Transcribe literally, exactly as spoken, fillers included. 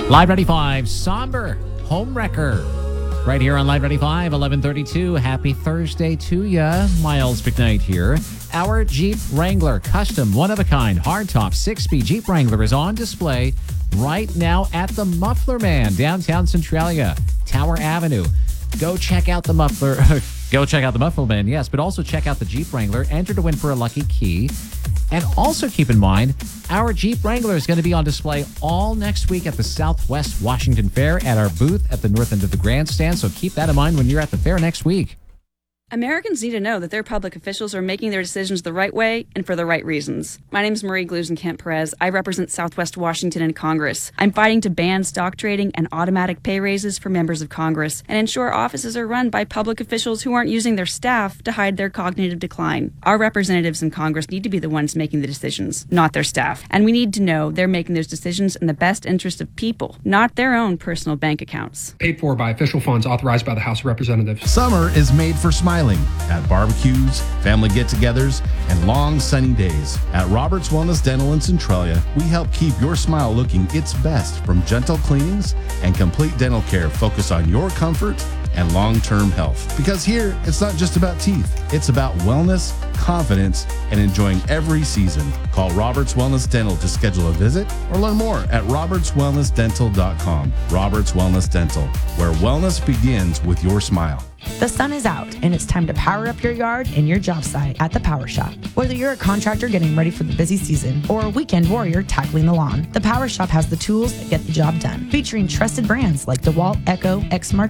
Live ninety-five, somber home wrecker. Right here on Live ninety-five, eleven thirty-two. Happy Thursday to ya. Miles McKnight here. Our Jeep Wrangler custom one-of-a-kind hardtop six-speed Jeep Wrangler is on display right now at the Muffler Man, downtown Centralia, Tower Avenue. Go check out the Muffler. Go check out the Muffler Man, yes, but also check out the Jeep Wrangler. Enter to win for a lucky key. And also keep in mind, our Jeep Wrangler is going to be on display all next week at the Southwest Washington Fair at our booth at the north end of the grandstand. So keep that in mind when you're at the fair next week. Americans need to know that their public officials are making their decisions the right way and for the right reasons. My name is Marie Glusenkamp-Perez. I represent Southwest Washington in Congress. I'm fighting to ban stock trading and automatic pay raises for members of Congress and ensure offices are run by public officials who aren't using their staff to hide their cognitive decline. Our representatives in Congress need to be the ones making the decisions, not their staff. And we need to know they're making those decisions in the best interest of people, not their own personal bank accounts. Paid for by official funds authorized by the House of Representatives. Summer is made for smiling at barbecues, family get-togethers, and long sunny days. At Roberts Wellness Dental in Centralia, we help keep your smile looking its best from gentle cleanings and complete dental care focused on your comfort and long-term health. Because here, it's not just about teeth. It's about wellness, confidence, and enjoying every season. Call Roberts Wellness Dental to schedule a visit or learn more at roberts wellness dental dot com. Roberts Wellness Dental, where wellness begins with your smile. The sun is out, and it's time to power up your yard and your job site at the Power Shop. Whether you're a contractor getting ready for the busy season or a weekend warrior tackling the lawn, the Power Shop has the tools that get the job done. Featuring trusted brands like DeWalt, Echo, Exmark,